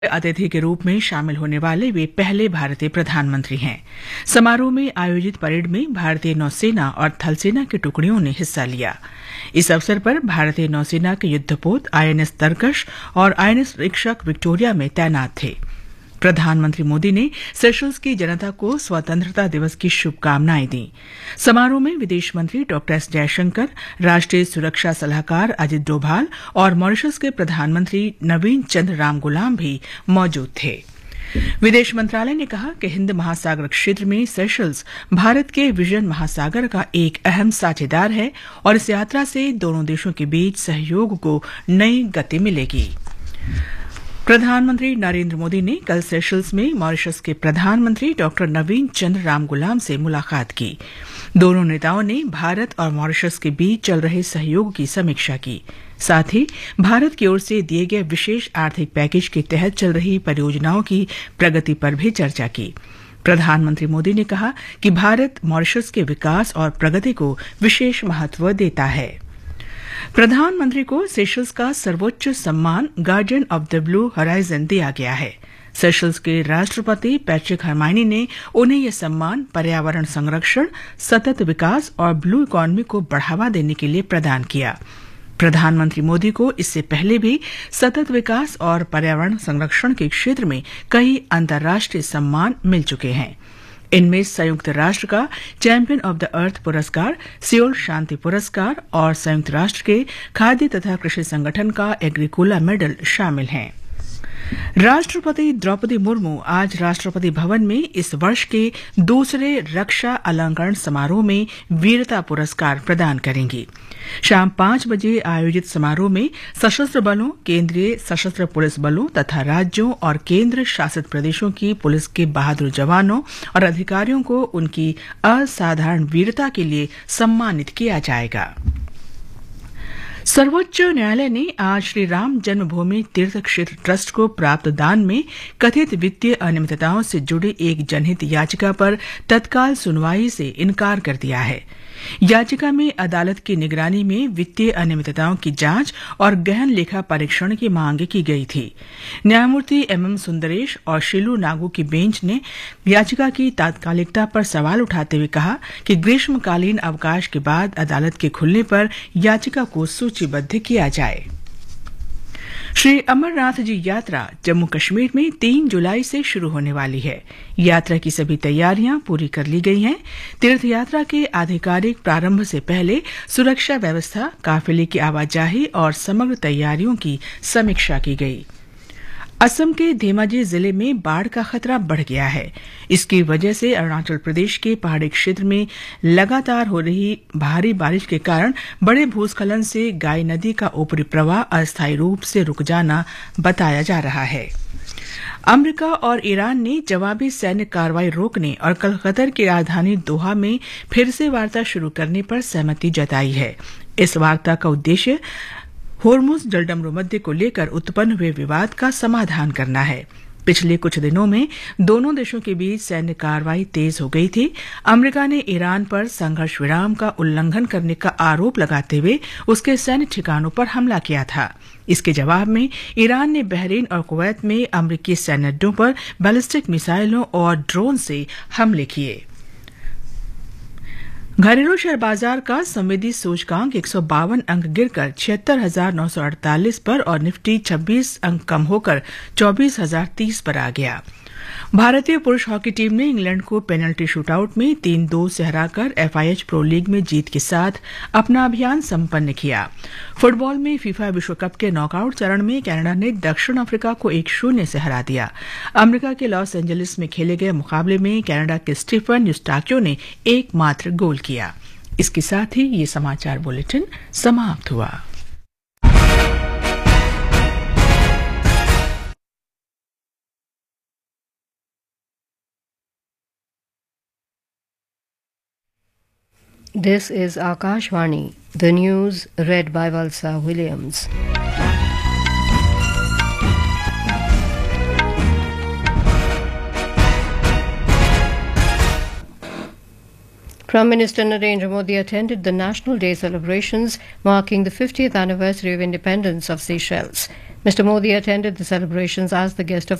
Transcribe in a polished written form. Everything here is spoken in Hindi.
अतिथि के रूप में शामिल होने वाले वे पहले भारतीय प्रधानमंत्री हैं। समारोह में आयोजित परेड में भारतीय नौसेना और थल सेना की टुकड़ियों ने हिस्सा लिया। इस अवसर पर भारतीय नौसेना के युद्धपोत आईएनएस तरकश और आईएनएस रीक्षक विक्टोरिया में तैनात थे। प्रधानमंत्री मोदी ने सेशल्स की जनता को स्वतंत्रता दिवस की शुभकामनाएं दी। समारोह में विदेश मंत्री डॉ एस जयशंकर, राष्ट्रीय सुरक्षा सलाहकार अजित डोभाल और मॉरिशस के प्रधानमंत्री नवीन चंद्र रामगुलाम भी मौजूद थे। विदेश मंत्रालय ने कहा कि हिंद महासागर क्षेत्र में सेशल्स भारत के विजन महासागर का एक अहम साझेदार है और इस यात्रा से दोनों देशों के बीच सहयोग को नई गति मिलेगी। प्रधानमंत्री नरेंद्र मोदी ने कल सेशल्स में मॉरिशस के प्रधानमंत्री डॉ नवीन चंद्र रामगुलाम से मुलाकात की। दोनों नेताओं ने भारत और मॉरिशस के बीच चल रहे सहयोग की समीक्षा की। साथ ही भारत की ओर से दिए गए विशेष आर्थिक पैकेज के तहत चल रही परियोजनाओं की प्रगति पर भी चर्चा की। प्रधानमंत्री मोदी ने कहा कि भारत मॉरिशस के विकास और प्रगति को विशेष महत्व देता है। प्रधानमंत्री को सेशल्स का सर्वोच्च सम्मान guardian of the blue horizon दिया गया है। सेशल्स के राष्ट्रपति पैट्रिक हरमाइनी ने उन्हें यह सम्मान पर्यावरण संरक्षण, सतत विकास और ब्लू इकोनॉमी को बढ़ावा देने के लिए प्रदान किया। प्रधानमंत्री मोदी को इससे पहले भी सतत विकास और पर्यावरण संरक्षण के क्षेत्र में कई अंतर्राष्ट्रीय सम्मान मिल चुके हैं। इनमें संयुक्त राष्ट्र का चैंपियन ऑफ द अर्थ पुरस्कार, सियोल शांति पुरस्कार और संयुक्त राष्ट्र के खाद्य तथा कृषि संगठन का एग्रीकोला मेडल शामिल हैं। राष्ट्रपति द्रौपदी मुर्मू आज राष्ट्रपति भवन में इस वर्ष के दूसरे रक्षा अलंकरण समारोह में वीरता पुरस्कार प्रदान करेंगी। शाम 5 बजे आयोजित समारोह में सशस्त्र बलों, केंद्रीय सशस्त्र पुलिस बलों तथा राज्यों और केंद्र शासित प्रदेशों की पुलिस के बहादुर जवानों और अधिकारियों को उनकी असाधारण वीरता के लिए सम्मानित किया जाएगा। सर्वोच्च न्यायालय ने आज श्री राम जन्मभूमि तीर्थ क्षेत्र ट्रस्ट को प्राप्त दान में कथित वित्तीय अनियमितताओं से जुड़ी एक जनहित याचिका पर तत्काल सुनवाई से इनकार कर दिया है। याचिका में अदालत की निगरानी में वित्तीय अनियमितताओं की जांच और गहन लेखा परीक्षण की मांग की गई थी। न्यायमूर्ति एमएम सुंदरेश और शिलू नागू की बेंच ने याचिका की तात्कालिकता पर सवाल उठाते हुए कहा कि ग्रीष्मकालीन अवकाश के बाद अदालत के खुलने पर याचिका को सूचीबद्ध किया जाए। श्री अमरनाथ जी यात्रा जम्मू कश्मीर में 3 जुलाई से शुरू होने वाली है। यात्रा की सभी तैयारियां पूरी कर ली गई हैं। तीर्थ यात्रा के आधिकारिक प्रारंभ से पहले सुरक्षा व्यवस्था, काफिले की आवाजाही और समग्र तैयारियों की समीक्षा की गई। असम के धेमाजी जिले में बाढ़ का खतरा बढ़ गया है। इसकी वजह से अरुणाचल प्रदेश के पहाड़ी क्षेत्र में लगातार हो रही भारी बारिश के कारण बड़े भूस्खलन से गाय नदी का ऊपरी प्रवाह अस्थायी रूप से रुक जाना बताया जा रहा है। अमेरिका और ईरान ने जवाबी सैन्य कार्रवाई रोकने और कल कतर की राजधानी दोहा में फिर से वार्ता शुरू करने पर सहमति जताई है। इस वार्ता का उद्देश्य होर्मुज जलडमरू मध्य को लेकर उत्पन्न हुए विवाद का समाधान करना है। पिछले कुछ दिनों में दोनों देशों के बीच सैन्य कार्रवाई तेज हो गई थी। अमेरिका ने ईरान पर संघर्ष विराम का उल्लंघन करने का आरोप लगाते हुए उसके सैन्य ठिकानों पर हमला किया था। इसके जवाब में ईरान ने बहरीन और कुवैत में अमेरिकी सैन्य अड्डों पर बैलिस्टिक मिसाइलों और ड्रोन से हमले किए। घरेलू शेयर बाजार का संवेदी सूचकांक 152 अंक गिरकर 76,948 पर और निफ्टी 26 अंक कम होकर 24,030 पर आ गया। भारतीय पुरुष हॉकी टीम ने इंग्लैंड को पेनल्टी शूटआउट में 3-2 से हराकर एफआईएच प्रो लीग में जीत के साथ अपना अभियान संपन्न किया। फुटबॉल में फीफा विश्व कप के नॉकआउट चरण में कनाडा ने दक्षिण अफ्रीका को 1-0 से हरा दिया। अमेरिका के लॉस एंजलिस में खेले गए मुकाबले में कनाडा के स्टीफन यूस्टाक्यो ने एकमात्र गोल किया। इसके साथ ही ये समाचार बुलेटिन समाप्त हुआ। This is Akashvani, the news read by Valsa Williams. Prime Minister Narendra Modi attended the National Day celebrations marking the 50th anniversary of independence of Seychelles. Mr. Modi attended the celebrations as the guest of